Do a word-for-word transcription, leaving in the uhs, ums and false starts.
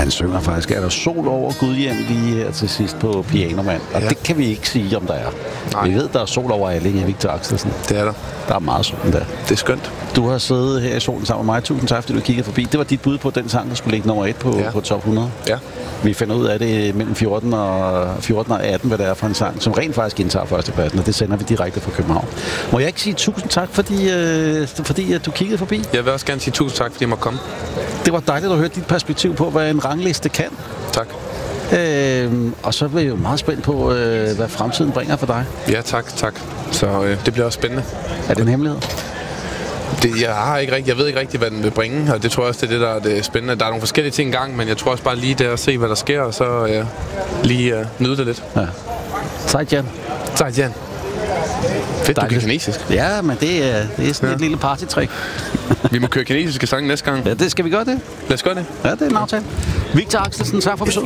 Han synger faktisk, er der sol over Gudhjem lige her til sidst på Pianomand. Og ja. Det kan vi ikke sige, om der er. Nej. Vi ved, der er sol over Allinge, Victor Axelsen. Det er der. Der er meget sol der. Det er skønt. Du har siddet her i solen sammen med mig. Tusind tak, fordi du kiggede forbi. Det var dit bud på den sang, der skulle ligge nummer et på, ja. på top hundrede. Ja. Vi finder ud af det mellem fjorten og atten, hvad det er for en sang, som rent faktisk indtager førstepladsen, og det sender vi direkte fra København. Må jeg ikke sige tusind tak, fordi, øh, fordi at du kiggede forbi? Jeg vil også gerne sige tusind tak, fordi jeg måtte komme. Det var dejligt at høre dit perspektiv på, hvad en rangliste kan. Tak. Øh, og så er jeg jo meget spændt på, øh, hvad fremtiden bringer for dig. Ja, tak, tak. Så øh, det bliver også spændende. Er det en hemmelighed? Det, jeg, har ikke rigtig, jeg ved ikke rigtig, hvad den vil bringe, og det tror jeg også, det er det, der er det spændende. Der er nogle forskellige ting i gang, men jeg tror også bare lige der at se, hvad der sker, og så øh, lige øh, nyde det lidt. Ja. Sejt, Jan. Sejt, Jan. Fedt, du kan kinesisk. Ja, men det er, det er sådan ja. et lille partytrick. Vi må køre kinesiske sange næste gang. Ja, det skal vi gøre det. Lad os gøre det. Ja, det er en aftale. Victor Axelsen, tak for besøget.